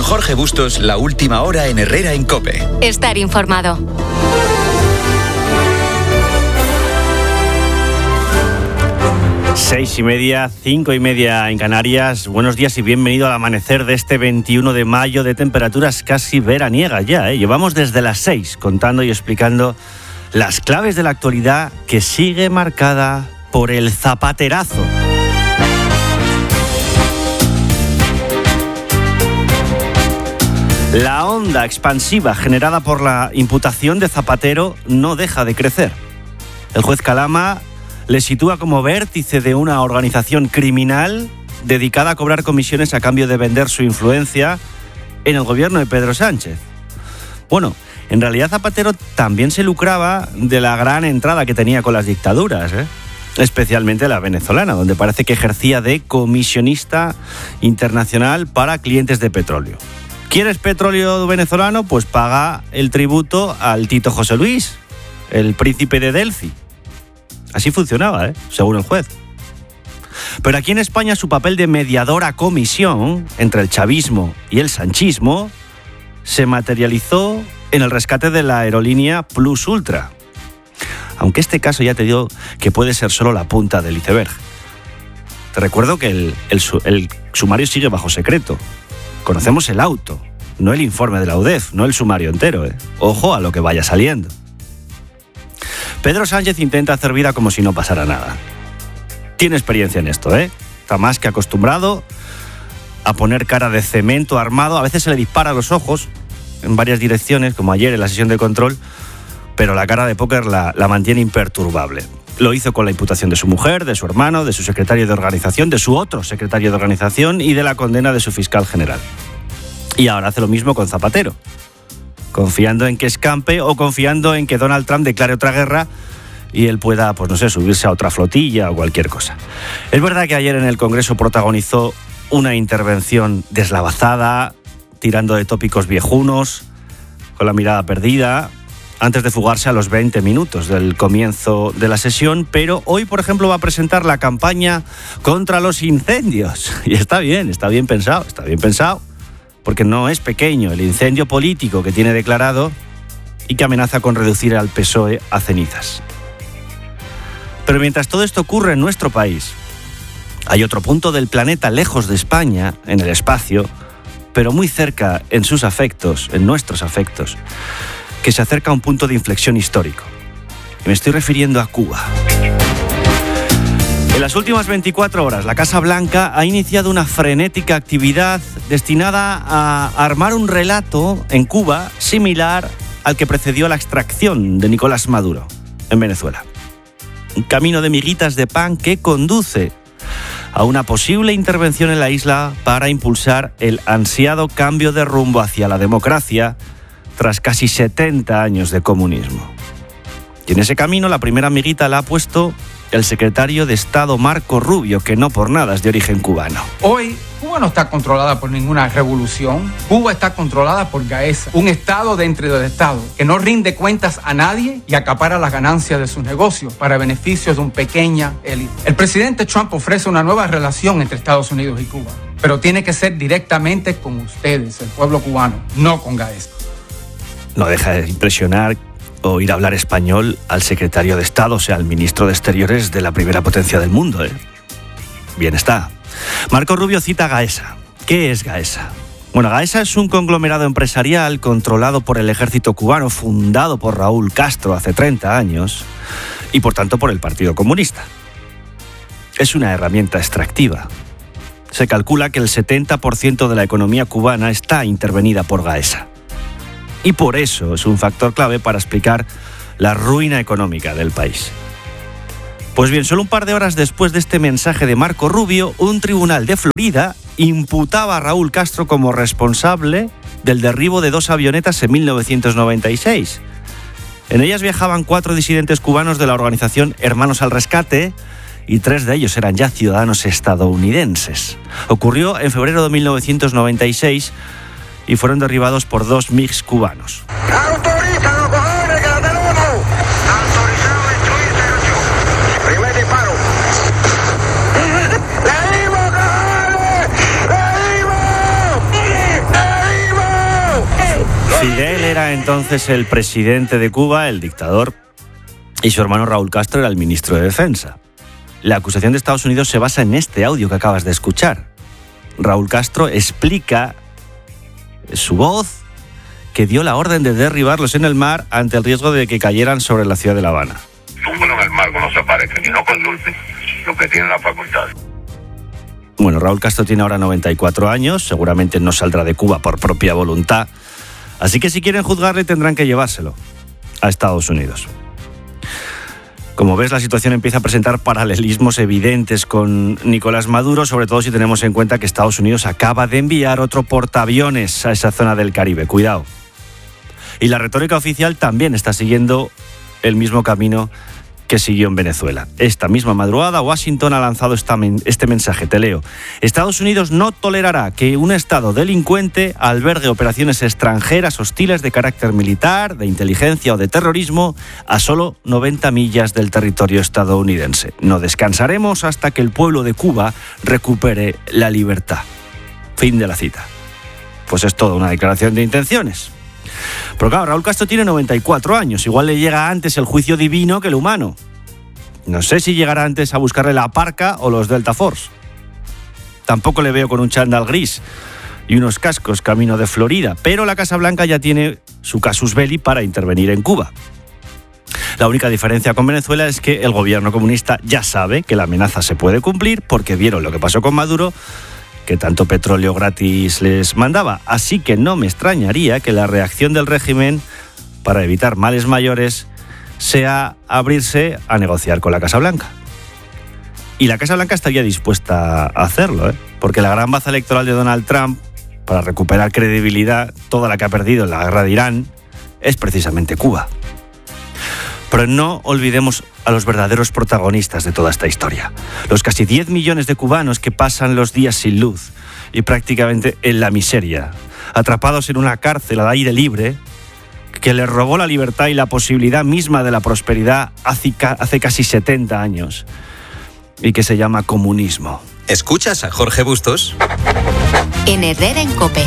Jorge Bustos, la última hora en Herrera en COPE. Estar informado. Seis y media, 5:30 en Canarias. Buenos días y bienvenido al amanecer de este 21 de mayo de temperaturas casi veraniegas ya. Llevamos desde las 6 contando y explicando las claves de la actualidad que sigue marcada por el zapaterazo. La onda expansiva generada por la imputación de Zapatero no deja de crecer. El juez Calama le sitúa como vértice de una organización criminal dedicada a cobrar comisiones a cambio de vender su influencia en el gobierno de Pedro Sánchez. Bueno, en realidad Zapatero también se lucraba de la gran entrada que tenía con las dictaduras, especialmente la venezolana, donde parece que ejercía de comisionista internacional para clientes de petróleo. ¿Quieres petróleo venezolano? Pues paga el tributo al Tito José Luis, el príncipe de Delfi. Así funcionaba, según el juez. Pero aquí en España su papel de mediadora comisión entre el chavismo y el sanchismo se materializó en el rescate de la aerolínea Plus Ultra. Aunque este caso ya te digo que puede ser solo la punta del iceberg. Te recuerdo que el sumario sigue bajo secreto. Conocemos el auto, no el informe de la UDEF, no el sumario entero. Ojo a lo que vaya saliendo. Pedro Sánchez intenta hacer vida como si no pasara nada. Tiene experiencia en esto, Está más que acostumbrado a poner cara de cemento armado. A veces se le dispara a los ojos en varias direcciones, como ayer en la sesión de control, pero la cara de póker la mantiene imperturbable. Lo hizo con la imputación de su mujer, de su hermano, de su secretario de organización, de su otro secretario de organización y de la condena de su fiscal general. Y ahora hace lo mismo con Zapatero, confiando en que escampe o confiando en que Donald Trump declare otra guerra y él pueda, subirse a otra flotilla o cualquier cosa. Es verdad que ayer en el Congreso protagonizó una intervención deslavazada, tirando de tópicos viejunos, con la mirada perdida, antes de fugarse a los 20 minutos del comienzo de la sesión, pero hoy, por ejemplo, va a presentar la campaña contra los incendios. Y está bien pensado, porque no es pequeño el incendio político que tiene declarado y que amenaza con reducir al PSOE a cenizas. Pero mientras todo esto ocurre en nuestro país, hay otro punto del planeta lejos de España, en el espacio, pero muy cerca en sus afectos, en nuestros afectos, que se acerca a un punto de inflexión histórico. Y me estoy refiriendo a Cuba. En las últimas 24 horas, la Casa Blanca ha iniciado una frenética actividad destinada a armar un relato en Cuba similar al que precedió a la extracción de Nicolás Maduro en Venezuela. Un camino de miguitas de pan que conduce a una posible intervención en la isla para impulsar el ansiado cambio de rumbo hacia la democracia tras casi 70 años de comunismo. Y en ese camino la primera miguita la ha puesto el secretario de Estado Marco Rubio, que no por nada es de origen cubano. Hoy, Cuba no está controlada por ninguna revolución. Cuba está controlada por Gaesa, un Estado dentro del Estado que no rinde cuentas a nadie y acapara las ganancias de sus negocios para beneficios de una pequeña élite. El presidente Trump ofrece una nueva relación entre Estados Unidos y Cuba, pero tiene que ser directamente con ustedes, el pueblo cubano, no con Gaesa. No deja de impresionar oír hablar español al secretario de Estado, o sea, al ministro de Exteriores de la primera potencia del mundo, Bien está. Marco Rubio cita a Gaesa. ¿Qué es Gaesa? Bueno, Gaesa es un conglomerado empresarial controlado por el ejército cubano, fundado por Raúl Castro hace 30 años y por tanto por el Partido Comunista. Es una herramienta extractiva. Se calcula que el 70% de la economía cubana está intervenida por Gaesa. Y por eso es un factor clave para explicar la ruina económica del país. Pues bien, solo un par de horas después de este mensaje de Marco Rubio, un tribunal de Florida imputaba a Raúl Castro como responsable del derribo de 2 avionetas en 1996. En ellas viajaban 4 disidentes cubanos de la organización Hermanos al Rescate y 3 de ellos eran ya ciudadanos estadounidenses. Ocurrió en febrero de 1996 y fueron derribados por 2 MiGs cubanos. ¡Autorizan los cojones que la tenemos! Autorizado a destruir 08. Primer disparo. ¡Le dimos, cojones! ¡Le dimos! ¡Le Fidel era entonces el presidente de Cuba, el dictador, y su hermano Raúl Castro era el ministro de Defensa. La acusación de Estados Unidos se basa en este audio que acabas de escuchar. Raúl Castro explica su voz que dio la orden de derribarlos en el mar ante el riesgo de que cayeran sobre la ciudad de La Habana. Bueno, en el mar no se aparecen y no conducen lo que tienen la facultad. Bueno, Raúl Castro tiene ahora 94 años, seguramente no saldrá de Cuba por propia voluntad, así que si quieren juzgarle tendrán que llevárselo a Estados Unidos. Como ves, la situación empieza a presentar paralelismos evidentes con Nicolás Maduro, sobre todo si tenemos en cuenta que Estados Unidos acaba de enviar otro portaaviones a esa zona del Caribe. Cuidado. Y la retórica oficial también está siguiendo el mismo camino que siguió en Venezuela. Esta misma madrugada, Washington ha lanzado este mensaje, te leo. Estados Unidos no tolerará que un Estado delincuente albergue operaciones extranjeras hostiles de carácter militar, de inteligencia o de terrorismo a solo 90 millas del territorio estadounidense. No descansaremos hasta que el pueblo de Cuba recupere la libertad. Fin de la cita. Pues es toda una declaración de intenciones. Pero claro, Raúl Castro tiene 94 años, igual le llega antes el juicio divino que el humano. No sé si llegará antes a buscarle la Parca o los Delta Force. Tampoco le veo con un chándal gris y unos cascos camino de Florida, pero la Casa Blanca ya tiene su casus belli para intervenir en Cuba. La única diferencia con Venezuela es que el gobierno comunista ya sabe que la amenaza se puede cumplir porque vieron lo que pasó con Maduro, que tanto petróleo gratis les mandaba. Así que no me extrañaría que la reacción del régimen, para evitar males mayores, sea abrirse a negociar con la Casa Blanca. Y la Casa Blanca estaría dispuesta a hacerlo, porque la gran baza electoral de Donald Trump, para recuperar credibilidad, toda la que ha perdido en la guerra de Irán, es precisamente Cuba. Pero no olvidemos a los verdaderos protagonistas de toda esta historia. Los casi 10 millones de cubanos que pasan los días sin luz y prácticamente en la miseria, atrapados en una cárcel al aire libre, que les robó la libertad y la posibilidad misma de la prosperidad hace casi 70 años y que se llama comunismo. ¿Escuchas a Jorge Bustos? En Herrera en COPE.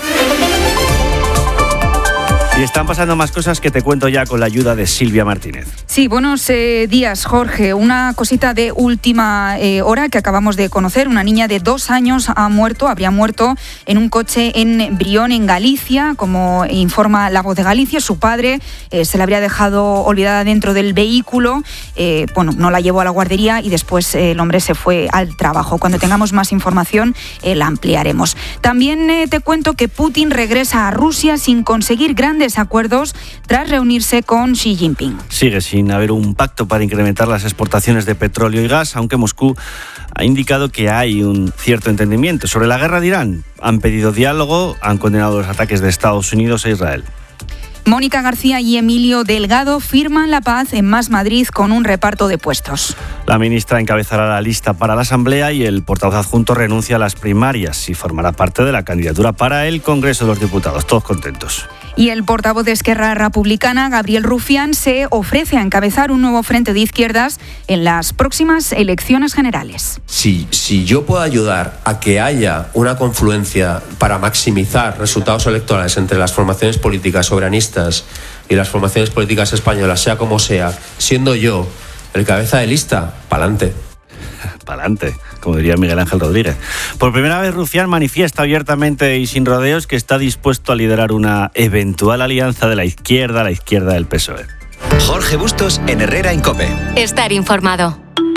Y están pasando más cosas que te cuento ya con la ayuda de Silvia Martínez. Sí, buenos días, Jorge. Una cosita de última hora que acabamos de conocer. Una niña de 2 años habría muerto en un coche en Brión, en Galicia, como informa La Voz de Galicia. Su padre se la habría dejado olvidada dentro del vehículo. No la llevó a la guardería y después el hombre se fue al trabajo. Cuando tengamos más información, la ampliaremos. También te cuento que Putin regresa a Rusia sin conseguir grandes acuerdos tras reunirse con Xi Jinping. Sigue sin haber un pacto para incrementar las exportaciones de petróleo y gas, aunque Moscú ha indicado que hay un cierto entendimiento. Sobre la guerra de Irán, han pedido diálogo, han condenado los ataques de Estados Unidos e Israel. Mónica García y Emilio Delgado firman la paz en Más Madrid con un reparto de puestos. La ministra encabezará la lista para la Asamblea y el portavoz adjunto renuncia a las primarias y formará parte de la candidatura para el Congreso de los Diputados. Todos contentos. Y el portavoz de Esquerra Republicana, Gabriel Rufián, se ofrece a encabezar un nuevo frente de izquierdas en las próximas elecciones generales. Si yo puedo ayudar a que haya una confluencia para maximizar resultados electorales entre las formaciones políticas soberanistas y las formaciones políticas españolas, sea como sea, siendo yo el cabeza de lista, pa'lante. Pa'lante, como diría Miguel Ángel Rodríguez. Por primera vez, Rufián manifiesta abiertamente y sin rodeos que está dispuesto a liderar una eventual alianza de la izquierda a la izquierda del PSOE. Jorge Bustos en Herrera en COPE. Estar informado.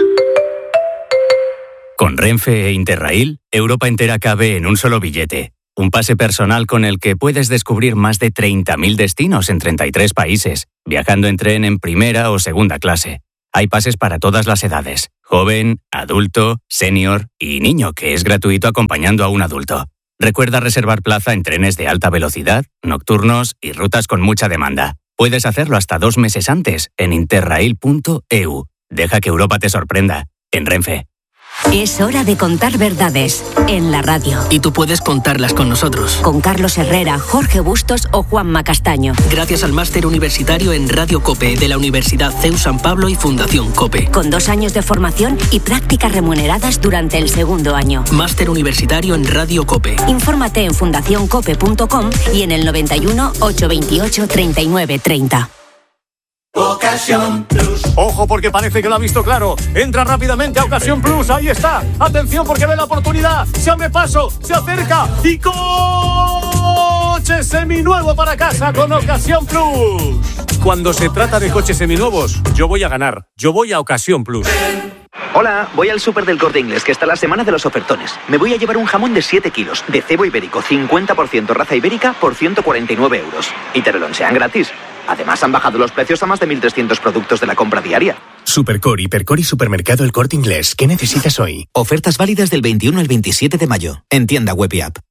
Con Renfe e Interrail, Europa entera cabe en un solo billete. Un pase personal con el que puedes descubrir más de 30.000 destinos en 33 países, viajando en tren en primera o segunda clase. Hay pases para todas las edades, joven, adulto, senior y niño, que es gratuito acompañando a un adulto. Recuerda reservar plaza en trenes de alta velocidad, nocturnos y rutas con mucha demanda. Puedes hacerlo hasta 2 meses antes en interrail.eu. Deja que Europa te sorprenda. En Renfe. Es hora de contar verdades en la radio. Y tú puedes contarlas con nosotros. Con Carlos Herrera, Jorge Bustos o Juanma Castaño. Gracias al máster universitario en Radio COPE de la Universidad CEU San Pablo y Fundación COPE. Con 2 años de formación y prácticas remuneradas durante el segundo año. Máster universitario en Radio COPE. Infórmate en fundacioncope.com y en el 91 828 39 30. Ocasión Plus. Ojo, porque parece que lo ha visto claro. Entra rápidamente a Ocasión Plus. Ahí está. Atención, porque ve la oportunidad. Se abre paso, se acerca y coche seminuevo para casa con Ocasión Plus. Cuando se trata de coches seminuevos, yo voy a ganar. Yo voy a Ocasión Plus. Hola, voy al súper del Corte Inglés, que está la semana de los ofertones. Me voy a llevar un jamón de 7 kilos, de cebo ibérico, 50% raza ibérica, por 149 euros. Y te lo lonchean gratis. Además, han bajado los precios a más de 1.300 productos de la compra diaria. Supercor, Hipercor y Supermercado El Corte Inglés. ¿Qué necesitas hoy? Ofertas válidas del 21 al 27 de mayo. En tienda web y app.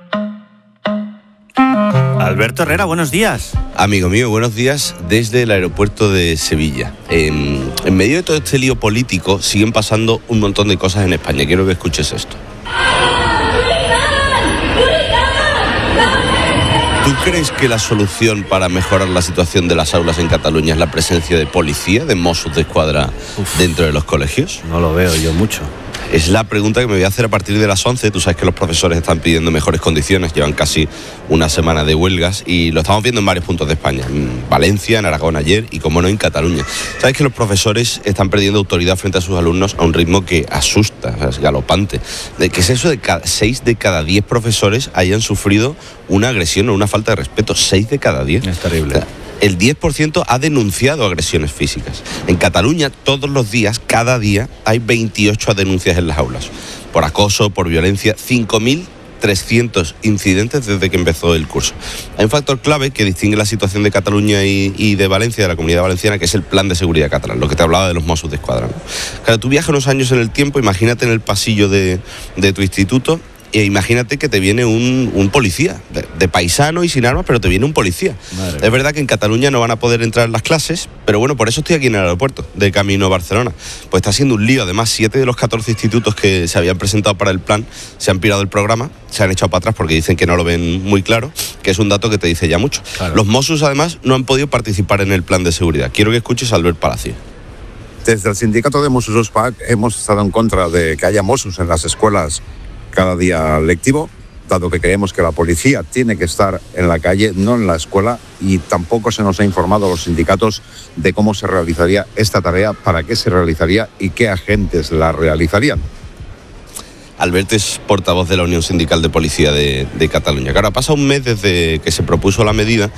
Alberto Herrera, buenos días. Amigo mío, buenos días desde el aeropuerto de Sevilla. En medio de todo este lío político siguen pasando un montón de cosas en España. Quiero que escuches esto. ¿Tú crees que la solución para mejorar la situación de las aulas en Cataluña es la presencia de policía, de Mossos d'Esquadra dentro de los colegios? No lo veo yo mucho. Es la pregunta que me voy a hacer a partir de las 11. Tú sabes que los profesores están pidiendo mejores condiciones, llevan casi una semana de huelgas y lo estamos viendo en varios puntos de España, en Valencia, en Aragón ayer y, como no, en Cataluña. Sabes que los profesores están perdiendo autoridad frente a sus alumnos a un ritmo que asusta, es galopante. ¿Qué es eso de que 6 de cada 10 profesores hayan sufrido una agresión o una falta de respeto? 6 de cada 10. Es terrible. O sea, el 10% ha denunciado agresiones físicas. En Cataluña, todos los días, cada día, hay 28 denuncias en las aulas. Por acoso, por violencia, 5.300 incidentes desde que empezó el curso. Hay un factor clave que distingue la situación de Cataluña y de Valencia, de la Comunidad Valenciana, que es el plan de seguridad catalán, lo que te hablaba de los Mossos d'Esquadra, ¿no? Claro, tú viajas unos años en el tiempo, imagínate en el pasillo de tu instituto. E imagínate que te viene un policía, de paisano y sin armas, pero te viene un policía. Madre. Es verdad que en Cataluña no van a poder entrar en las clases, pero bueno, por eso estoy aquí en el aeropuerto, de camino a Barcelona. Pues está siendo un lío. Además, 7 de los 14 institutos que se habían presentado para el plan se han pirado del programa, se han echado para atrás porque dicen que no lo ven muy claro, que es un dato que te dice ya mucho. Claro. Los Mossos, además, no han podido participar en el plan de seguridad. Quiero que escuches a Albert Palacio. Desde el sindicato de Mossos d'Esquadra hemos estado en contra de que haya Mossos en las escuelas cada día lectivo, dado que creemos que la policía tiene que estar en la calle, no en la escuela, y tampoco se nos ha informado a los sindicatos de cómo se realizaría esta tarea, para qué se realizaría y qué agentes la realizarían. Albert es portavoz de la Unión Sindical de Policía de Cataluña. Claro, ha pasado un mes desde que se propuso la medida.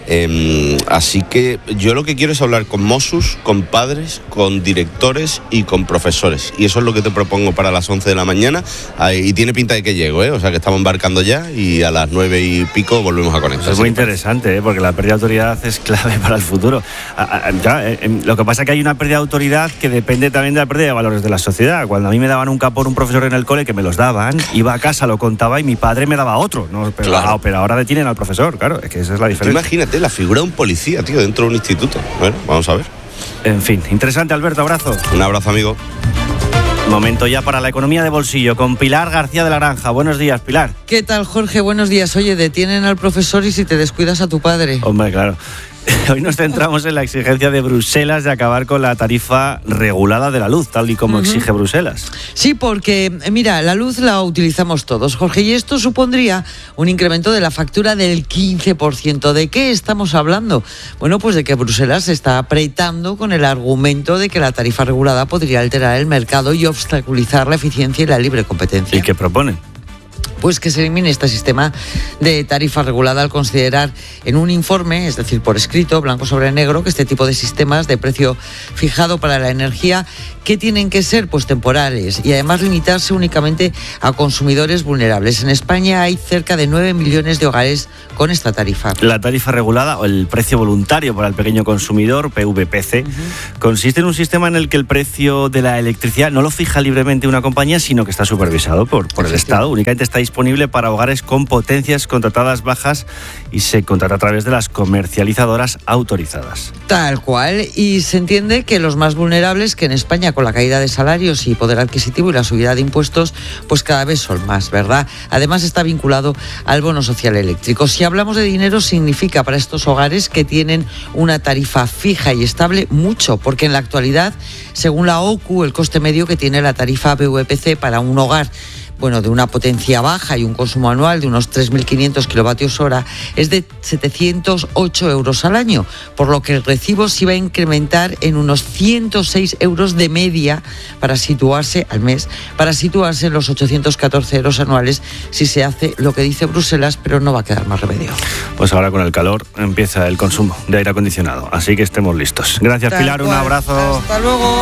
Así que yo lo que quiero es hablar con Mossos, con padres, con directores y con profesores. Y eso es lo que te propongo para las 11 de la mañana. Y tiene pinta de que llego, O sea que estamos embarcando ya y a las 9 y pico volvemos a conectar. Es muy interesante, porque la pérdida de autoridad es clave para el futuro. Lo que pasa es que hay una pérdida de autoridad que depende también de la pérdida de valores de la sociedad. Cuando a mí me daban un capón un profesor en el cole, que me los daban, iba a casa, lo contaba y mi padre me daba otro. ¿No? Pero ahora detienen al profesor, claro, es que esa es la diferencia. Imagínate la figura de un policía, tío, dentro de un instituto. Bueno, vamos a ver. En fin, interesante, Alberto, abrazo. Un abrazo, amigo. Momento ya para la economía de bolsillo con Pilar García de la Granja. Buenos días, Pilar. ¿Qué tal, Jorge? Buenos días. Oye, detienen al profesor y si te descuidas a tu padre. Hombre, claro. Hoy nos centramos en la exigencia de Bruselas de acabar con la tarifa regulada de la luz, tal y como exige Bruselas. Sí, porque, mira, la luz la utilizamos todos, Jorge, y esto supondría un incremento de la factura del 15%. ¿De qué estamos hablando? Bueno, pues de que Bruselas se está apretando con el argumento de que la tarifa regulada podría alterar el mercado y obstaculizar la eficiencia y la libre competencia. ¿Y qué proponen? Pues que se elimine este sistema de tarifa regulada al considerar en un informe, es decir, por escrito, blanco sobre negro, que este tipo de sistemas de precio fijado para la energía, que tienen que ser pues temporales y además limitarse únicamente a consumidores vulnerables. En España hay cerca de 9 millones de hogares con esta tarifa. La tarifa regulada, o el precio voluntario para el pequeño consumidor, PVPC, consiste en un sistema en el que el precio de la electricidad no lo fija libremente una compañía, sino que está supervisado por el Estado. Únicamente está disponible para hogares con potencias contratadas bajas y se contrata a través de las comercializadoras autorizadas. Tal cual, y se entiende que los más vulnerables, que en España con la caída de salarios y poder adquisitivo y la subida de impuestos, pues cada vez son más, ¿verdad? Además está vinculado al bono social eléctrico. Si hablamos de dinero, significa para estos hogares que tienen una tarifa fija y estable mucho, porque en la actualidad, según la OCU, el coste medio que tiene la tarifa VPC para un hogar de una potencia baja y un consumo anual de unos 3.500 kilovatios hora es de 708 euros al año, por lo que el recibo se iba a incrementar en unos 106 euros de media para situarse al mes, para situarse en los 814 euros anuales si se hace lo que dice Bruselas, pero no va a quedar más remedio. Pues ahora con el calor empieza el consumo de aire acondicionado, así que estemos listos. Gracias, Pilar, un abrazo. Hasta luego.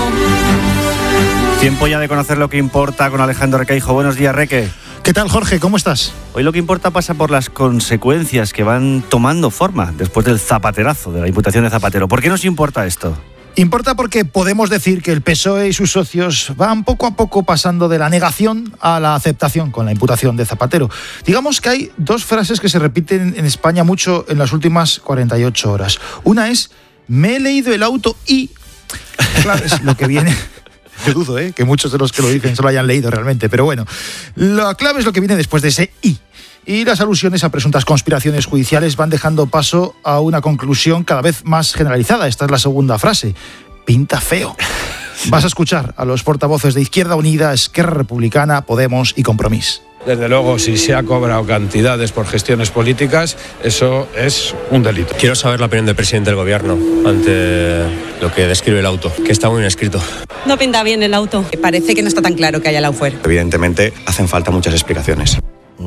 Tiempo ya de conocer lo que importa con Alejandro Requeijo. Buenos días, Reque. ¿Qué tal, Jorge? ¿Cómo estás? Hoy lo que importa pasa por las consecuencias que van tomando forma después del zapaterazo, de la imputación de Zapatero. ¿Por qué nos importa esto? Importa porque podemos decir que el PSOE y sus socios van poco a poco pasando de la negación a la aceptación con la imputación de Zapatero. Digamos que hay dos frases que se repiten en España mucho en las últimas 48 horas. Una es, me he leído el auto y... Claro, es lo que viene... Yo dudo, que muchos de los que lo dicen solo hayan leído realmente, pero bueno, la clave es lo que viene después de ese I. Y las alusiones a presuntas conspiraciones judiciales van dejando paso a una conclusión cada vez más generalizada. Esta es la segunda frase. Pinta feo. Vas a escuchar a los portavoces de Izquierda Unida, Esquerra Republicana, Podemos y Compromís. Desde luego, si se ha cobrado cantidades por gestiones políticas, eso es un delito. Quiero saber la opinión del presidente del gobierno ante lo que describe el auto, que está muy bien escrito. No pinta bien el auto. Parece que no está tan claro que haya Lawfare. Evidentemente, hacen falta muchas explicaciones.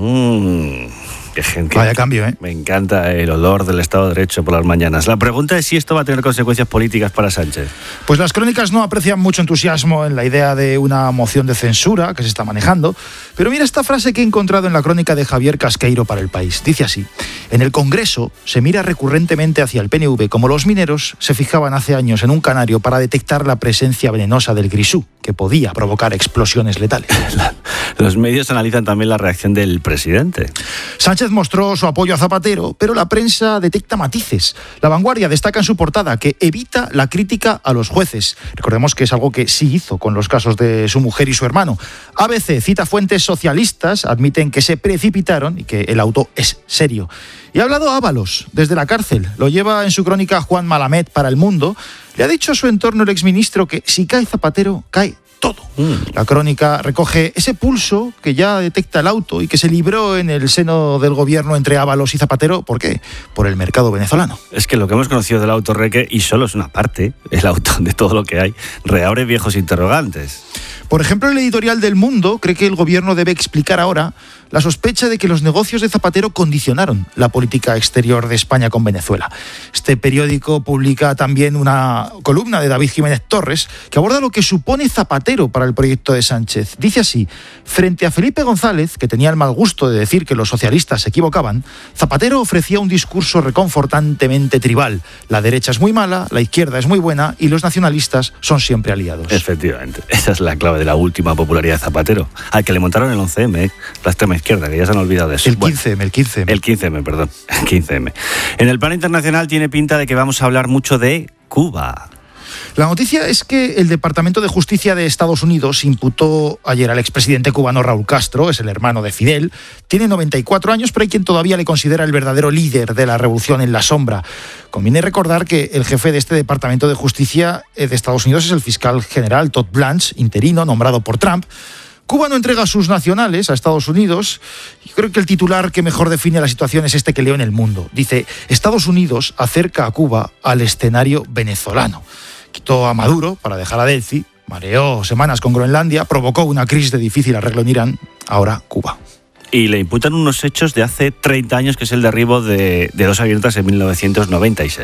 Qué gente. Vaya cambio, Me encanta el olor del Estado de Derecho por las mañanas. La pregunta es si esto va a tener consecuencias políticas para Sánchez. Pues las crónicas no aprecian mucho entusiasmo en la idea de una moción de censura que se está manejando. Pero mira esta frase que he encontrado en la crónica de Javier Casqueiro para El País. Dice así: en el Congreso se mira recurrentemente hacia el PNV como los mineros se fijaban hace años en un canario para detectar la presencia venenosa del grisú, que podía provocar explosiones letales. Los medios analizan también la reacción del presidente. Sánchez mostró su apoyo a Zapatero, pero la prensa detecta matices. La Vanguardia destaca en su portada que evita la crítica a los jueces. Recordemos que es algo que sí hizo con los casos de su mujer y su hermano. ABC cita fuentes socialistas, admiten que se precipitaron y que el auto es serio. Y ha hablado Ábalos desde la cárcel. Lo lleva en su crónica Juan Malamed para El Mundo. Le ha dicho a su entorno el exministro que si cae Zapatero, cae todo. La crónica recoge ese pulso que ya detecta el auto y que se libró en el seno del gobierno entre Ábalos y Zapatero. ¿Por qué? Por el mercado venezolano. Es que lo que hemos conocido del auto, Reque, y solo es una parte, el auto de todo lo que hay, reabre viejos interrogantes. Por ejemplo, el editorial del Mundo cree que el gobierno debe explicar ahora la sospecha de que los negocios de Zapatero condicionaron la política exterior de España con Venezuela. Este periódico publica también una columna de David Jiménez Torres que aborda lo que supone Zapatero para el proyecto de Sánchez. Dice así: frente a Felipe González, que tenía el mal gusto de decir que los socialistas se equivocaban, Zapatero ofrecía un discurso reconfortantemente tribal. La derecha es muy mala, la izquierda es muy buena y los nacionalistas son siempre aliados. Efectivamente, esa es la clave de la última popularidad de Zapatero, al que le montaron el 11M, la extrema izquierda, que ya se han olvidado de eso. El 15M. El 15M, perdón. El 15M. En el plano internacional tiene pinta de que vamos a hablar mucho de Cuba. La noticia es que el Departamento de Justicia de Estados Unidos imputó ayer al expresidente cubano Raúl Castro, es el hermano de Fidel, tiene 94 años, pero hay quien todavía le considera el verdadero líder de la revolución en la sombra. Conviene recordar que el jefe de este Departamento de Justicia de Estados Unidos es el fiscal general Todd Blanche, interino, nombrado por Trump. Cuba no entrega a sus nacionales a Estados Unidos. Yo creo que el titular que mejor define la situación es este que leo en El Mundo. Dice: Estados Unidos acerca a Cuba al escenario venezolano. Quitó a Maduro para dejar a Delcy, mareó semanas con Groenlandia, provocó una crisis de difícil arreglo en Irán, ahora Cuba. Y le imputan unos hechos de hace 30 años, que es el derribo de dos avionetas en 1996.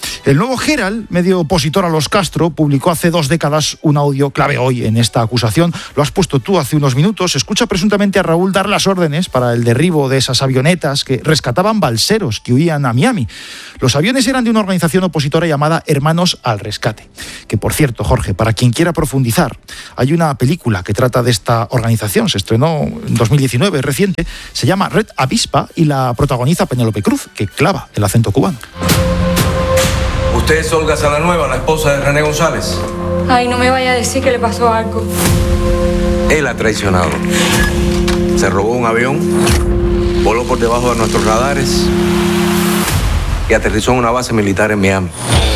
El nuevo Herald, medio opositor a los Castro, publicó hace 2 décadas un audio clave hoy en esta acusación. Lo has puesto tú hace unos minutos. Escucha presuntamente a Raúl dar las órdenes para el derribo de esas avionetas que rescataban balseros que huían a Miami. Los aviones eran de una organización opositora llamada Hermanos al Rescate. Que, por cierto, Jorge, para quien quiera profundizar, hay una película que trata de esta organización. Se estrenó en 2019, reciente. Se llama Red Avispa y la protagoniza Penélope Cruz, que clava el acento cubano. ¿Usted es Olga Salanueva, la esposa de René González? Ay, no me vaya a decir que le pasó algo. Él ha traicionado. Se robó un avión, voló por debajo de nuestros radares y aterrizó en una base militar en Miami.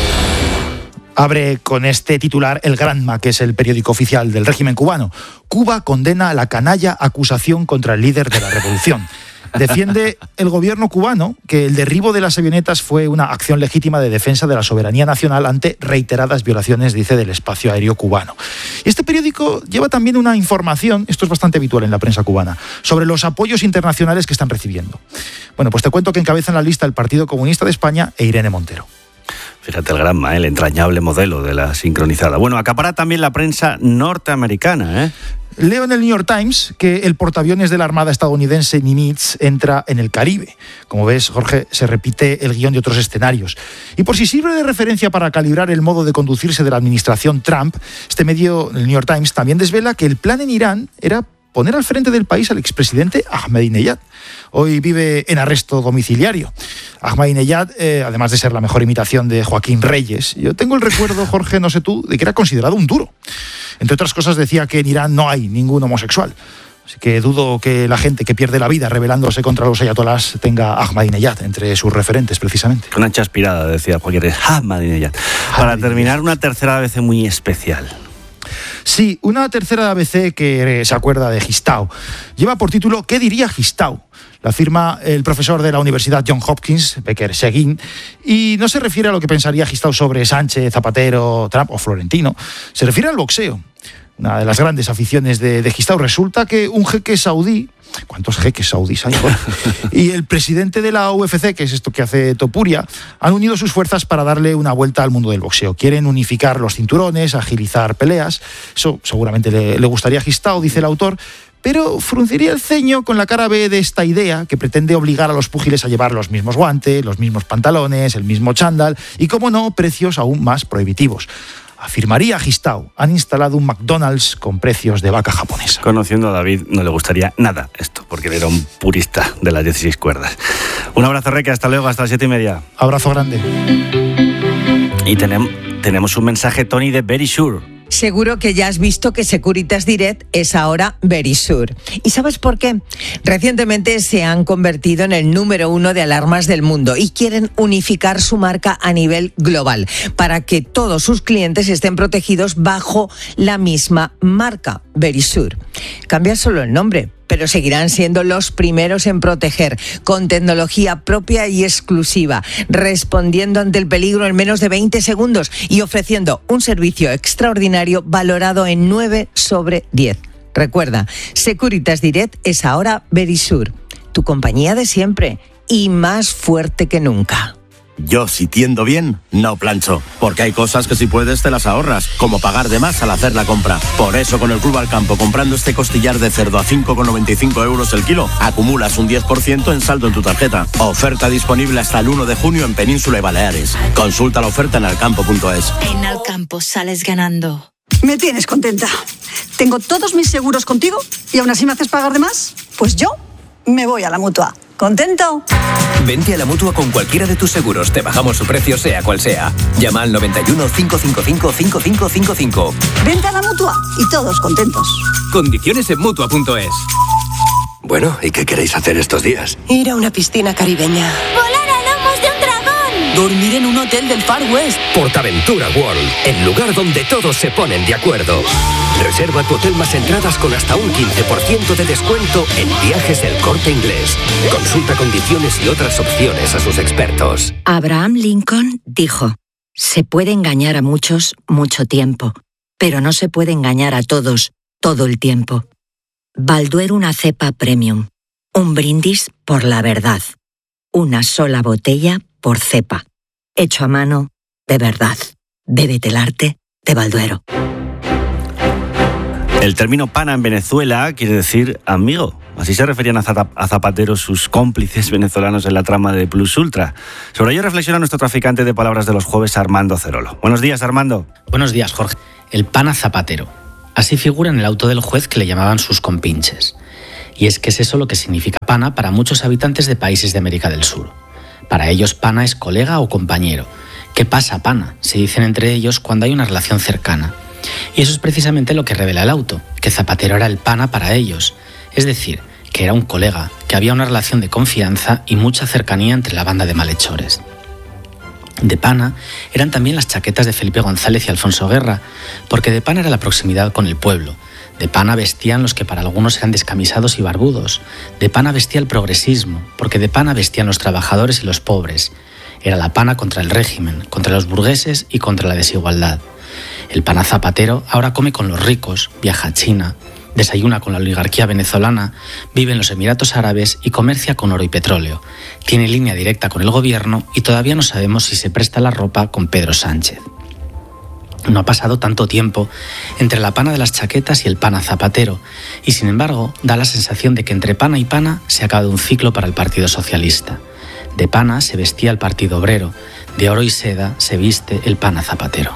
Abre con este titular el Granma, que es el periódico oficial del régimen cubano. Cuba condena la canalla acusación contra el líder de la revolución. Defiende el gobierno cubano que el derribo de las avionetas fue una acción legítima de defensa de la soberanía nacional ante reiteradas violaciones, dice, del espacio aéreo cubano. Y este periódico lleva también una información, esto es bastante habitual en la prensa cubana, sobre los apoyos internacionales que están recibiendo. Bueno, pues te cuento que encabezan la lista el Partido Comunista de España e Irene Montero. Fíjate el Granma, el entrañable modelo de la sincronizada. Bueno, acapara también la prensa norteamericana, ¿eh? Leo en el New York Times que el portaaviones de la Armada estadounidense Nimitz entra en el Caribe. Como ves, Jorge, se repite el guión de otros escenarios. Y por si sirve de referencia para calibrar el modo de conducirse de la administración Trump, este medio, el New York Times, también desvela que el plan en Irán era poner al frente del país al expresidente Ahmadinejad. Hoy vive en arresto domiciliario. Ahmadinejad, además de ser la mejor imitación de Joaquín Reyes, yo tengo el recuerdo, Jorge, no sé tú, de que era considerado un duro. Entre otras cosas decía que en Irán no hay ningún homosexual. Así que dudo que la gente que pierde la vida rebelándose contra los ayatolás tenga a Ahmadinejad entre sus referentes, precisamente. Una chaspirada, decía cualquier Ahmadinejad. Para terminar, una tercera ABC muy especial. Sí, una tercera ABC que se acuerda de Gistau. Lleva por título ¿Qué diría Gistau? La firma el profesor de la Universidad Johns Hopkins, Becker Seguin, y no se refiere a lo que pensaría Gistau sobre Sánchez, Zapatero, Trump o Florentino. Se refiere al boxeo. Una de las grandes aficiones de Gistau. Resulta que un jeque saudí, ¿cuántos jeques saudíes hay? Y el presidente de la UFC, que es esto que hace Topuria, han unido sus fuerzas para darle una vuelta al mundo del boxeo. Quieren unificar los cinturones, agilizar peleas. Eso seguramente le gustaría a Gistau, dice el autor, pero frunciría el ceño con la cara B de esta idea que pretende obligar a los púgiles a llevar los mismos guantes, los mismos pantalones, el mismo chándal y, como no, precios aún más prohibitivos. Afirmaría Gistau, han instalado un McDonald's con precios de vaca japonesa. Conociendo a David, no le gustaría nada esto, porque él era un purista de las 16 cuerdas. Un abrazo, Reque, hasta luego, hasta las 7:30. Abrazo grande. Y tenemos un mensaje, Tony, de Verisure. Seguro que ya has visto que Securitas Direct es ahora Verisure. ¿Y sabes por qué? Recientemente se han convertido en el número 1 de alarmas del mundo y quieren unificar su marca a nivel global para que todos sus clientes estén protegidos bajo la misma marca, Verisure. Cambia solo el nombre, pero seguirán siendo los primeros en proteger, con tecnología propia y exclusiva, respondiendo ante el peligro en menos de 20 segundos y ofreciendo un servicio extraordinario valorado en 9 sobre 10. Recuerda, Securitas Direct es ahora Verisure, tu compañía de siempre y más fuerte que nunca. Yo, si tiendo bien, no plancho, porque hay cosas que si puedes te las ahorras, como pagar de más al hacer la compra. Por eso, con el Club Alcampo, comprando este costillar de cerdo a 5,95 euros el kilo, acumulas un 10% en saldo en tu tarjeta. Oferta disponible hasta el 1 de junio en Península y Baleares. Consulta la oferta en alcampo.es. En Alcampo sales ganando. Me tienes contenta. Tengo todos mis seguros contigo y aún así me haces pagar de más. Pues yo me voy a la Mutua. ¿Contento? Vente a la Mutua con cualquiera de tus seguros. Te bajamos su precio, sea cual sea. Llama al 91 555 5555. Vente a la Mutua y todos contentos. Condiciones en Mutua.es. Bueno, ¿y qué queréis hacer estos días? Ir a una piscina caribeña. ¡Volar a lomos de un dragón! Dormir en un hotel del Far West. Portaventura World, el lugar donde todos se ponen de acuerdo. Reserva tu hotel más entradas con hasta un 15% de descuento en Viajes del Corte Inglés. Consulta condiciones y otras opciones a sus expertos. Abraham Lincoln dijo: se puede engañar a muchos mucho tiempo, pero no se puede engañar a todos todo el tiempo. Balduero, una cepa premium. Un brindis por la verdad. Una sola botella por cepa. Hecho a mano, de verdad. Bébete el arte de Balduero. El término pana en Venezuela quiere decir amigo. Así se referían a Zapatero sus cómplices venezolanos en la trama de Plus Ultra. Sobre ello reflexiona nuestro traficante de palabras de los jueves, Armando Cerolo. Buenos días, Armando. Buenos días, Jorge. El pana Zapatero. Así figura en el auto del juez que le llamaban sus compinches. Y es que es eso lo que significa pana para muchos habitantes de países de América del Sur. Para ellos pana es colega o compañero. ¿Qué pasa, pana?, se dicen entre ellos cuando hay una relación cercana. Y eso es precisamente lo que revela el auto, que Zapatero era el pana para ellos. Es decir, que era un colega, que había una relación de confianza y mucha cercanía entre la banda de malhechores. De pana eran también las chaquetas de Felipe González y Alfonso Guerra, porque de pana era la proximidad con el pueblo. De pana vestían los que para algunos eran descamisados y barbudos. De pana vestía el progresismo, porque de pana vestían los trabajadores y los pobres. Era la pana contra el régimen, contra los burgueses y contra la desigualdad. El pana Zapatero ahora come con los ricos, viaja a China, desayuna con la oligarquía venezolana, vive en los Emiratos Árabes y comercia con oro y petróleo. Tiene línea directa con el gobierno y todavía no sabemos si se presta la ropa con Pedro Sánchez. No ha pasado tanto tiempo entre la pana de las chaquetas y el pana Zapatero, y sin embargo da la sensación de que entre pana y pana se ha acabado un ciclo para el Partido Socialista. De pana se vestía el Partido Obrero, de oro y seda se viste el pana Zapatero.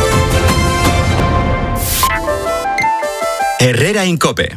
Herrera Incope.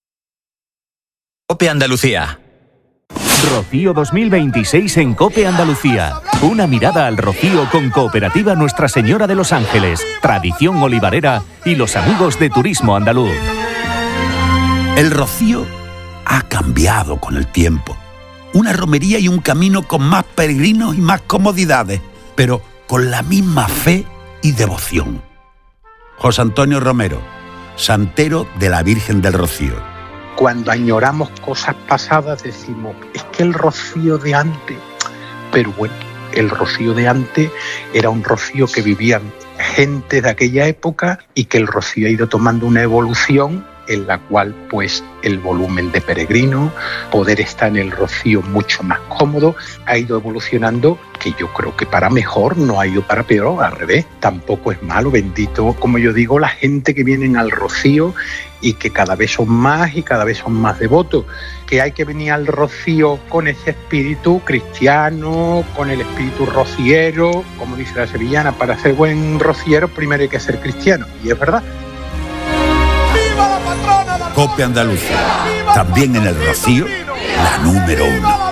COPE Andalucía. Rocío 2026 en COPE Andalucía. Una mirada al rocío con Cooperativa Nuestra Señora de los Ángeles, Tradición Olivarera y los amigos de Turismo Andaluz. El rocío ha cambiado con el tiempo. Una romería y un camino con más peregrinos y más comodidades, pero con la misma fe y devoción. José Antonio Romero, santero de la Virgen del Rocío. Cuando añoramos cosas pasadas decimos, es que el rocío de antes, pero bueno, el rocío de antes era un rocío que vivían gente de aquella época y que el rocío ha ido tomando una evolución en la cual pues el volumen de peregrinos, poder estar en el rocío mucho más cómodo, ha ido evolucionando, que yo creo que para mejor, no ha ido para peor, al revés, tampoco es malo, bendito, como yo digo, la gente que vienen al rocío y que cada vez son más y cada vez son más devotos, que hay que venir al rocío con ese espíritu cristiano, con el espíritu rociero, como dice la sevillana, para ser buen rociero primero hay que ser cristiano, y es verdad. COPE Andalucía, también en el Rocío, la número 1.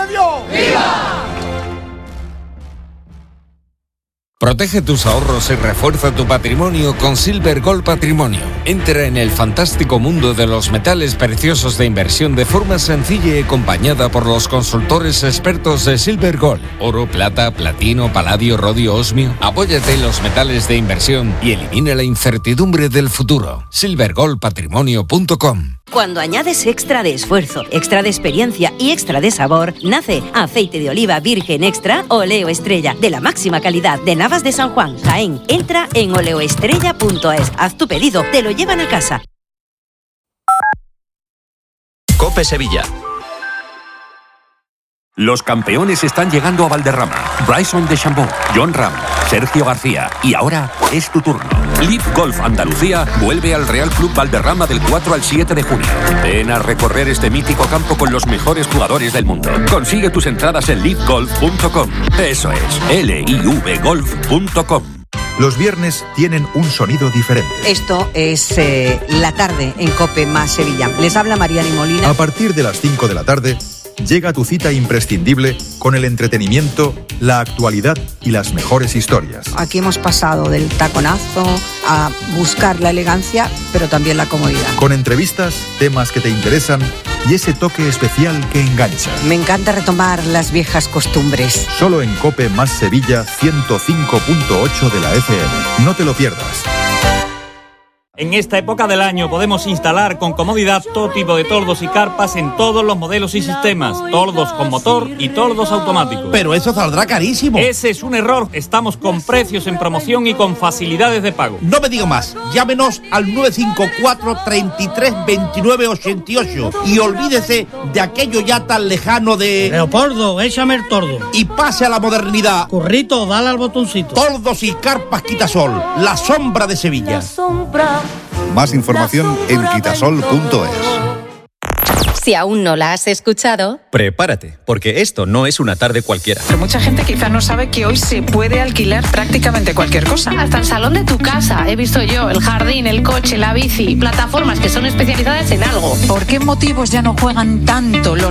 Protege tus ahorros y refuerza tu patrimonio con Silver Gold Patrimonio. Entra en el fantástico mundo de los metales preciosos de inversión de forma sencilla y acompañada por los consultores expertos de Silver Gold. Oro, plata, platino, paladio, rodio, osmio. Apóyate en los metales de inversión y elimina la incertidumbre del futuro. silvergoldpatrimonio.com. Cuando añades extra de esfuerzo, extra de experiencia y extra de sabor, nace aceite de oliva virgen extra Oleo Estrella, de la máxima calidad de Navas de San Juan, Jaén. Entra en oleoestrella.es, haz tu pedido, te lo llevan a casa. COPE Sevilla. Los campeones están llegando a Valderrama. Bryson DeChambeau, John Ram, Sergio García. Y ahora es tu turno. Live Golf Andalucía vuelve al Real Club Valderrama del 4 al 7 de junio. Ven a recorrer este mítico campo con los mejores jugadores del mundo. Consigue tus entradas en livegolf.com. Eso es, livegolf.com. Los viernes tienen un sonido diferente. Esto es La Tarde en COPE más Sevilla. Les habla Mariana Molina. A partir de las 5 de la tarde, llega tu cita imprescindible con el entretenimiento, la actualidad y las mejores historias. Aquí hemos pasado del taconazo a buscar la elegancia, pero también la comodidad. Con entrevistas, temas que te interesan y ese toque especial que engancha. Me encanta retomar las viejas costumbres. Solo en COPE más Sevilla 105.8 de la FM. No te lo pierdas. En esta época del año podemos instalar con comodidad todo tipo de toldos y carpas en todos los modelos y sistemas, toldos con motor y toldos automáticos. Pero eso saldrá carísimo. Ese es un error. Estamos con precios en promoción y con facilidades de pago. No me diga más. Llámenos al 954 33 29 88 y olvídese de aquello ya tan lejano de... Leopoldo, échame el tordo. Y pase a la modernidad. Currito, dale al botoncito. Toldos y carpas Quitasol, la sombra de Sevilla. Más información en quitasol.es. Si aún no la has escuchado, prepárate, porque esto no es una tarde cualquiera. Pero mucha gente quizá no sabe que hoy se puede alquilar prácticamente cualquier cosa. Hasta el salón de tu casa, he visto yo, el jardín, el coche, la bici, plataformas que son especializadas en algo. ¿Por qué motivos ya no juegan tanto los